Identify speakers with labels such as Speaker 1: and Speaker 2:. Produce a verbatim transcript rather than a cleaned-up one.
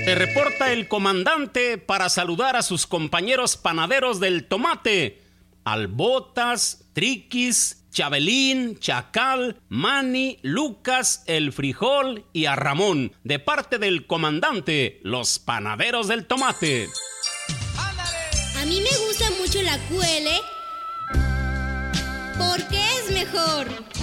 Speaker 1: Se reporta el comandante para saludar a sus compañeros panaderos del tomate. Al Botas, Triquis, Chabelín, Chacal, Mani, Lucas, El Frijol y a Ramón, de parte del comandante, los panaderos del tomate.
Speaker 2: A mí me gusta mucho la Q L porque es mejor.